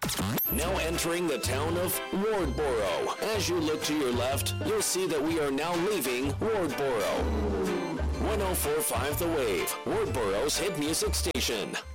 Now entering the town of Wardboro. As you look to your left, you'll see that we are now leaving Wardboro. 104.5 The Wave, Wardboro's hit music station.